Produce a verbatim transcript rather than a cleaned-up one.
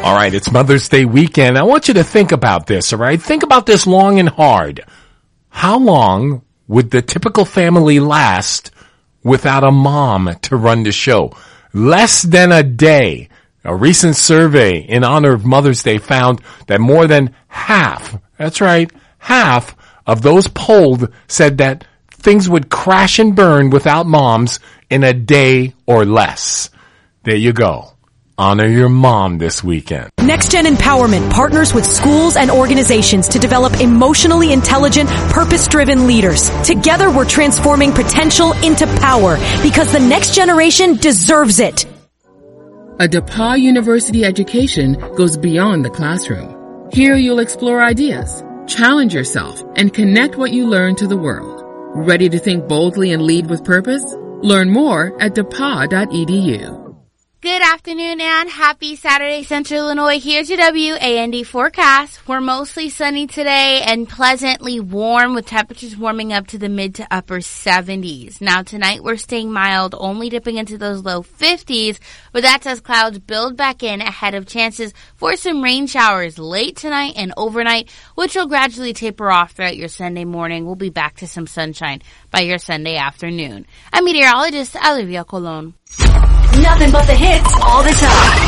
All right, it's Mother's Day weekend. I want you to think about this, all right? Think about this long and hard. How long would the typical family last without a mom to run the show? Less than a day. A recent survey in honor of Mother's Day found that more than half, that's right, half of those polled said that things would crash and burn without moms in a day or less. There you go. Honor your mom this weekend. NextGen Empowerment partners with schools and organizations to develop emotionally intelligent, purpose-driven leaders. Together, we're transforming potential into power because the next generation deserves it. A DePauw University education goes beyond the classroom. Here you'll explore ideas, challenge yourself, and connect what you learn to the world. Ready to think boldly and lead with purpose? Learn more at depaw dot e d u. Good afternoon and happy Saturday, Central Illinois. Here's your W A N D forecast. We're mostly sunny today and pleasantly warm with temperatures warming up to the mid to upper seventies. Now tonight we're staying mild, only dipping into those low fifties, but that's as clouds build back in ahead of chances for some rain showers late tonight and overnight, which will gradually taper off throughout your Sunday morning. We'll be back to some sunshine by your Sunday afternoon. I'm meteorologist Olivia Colon. Nothing but the hits all the time.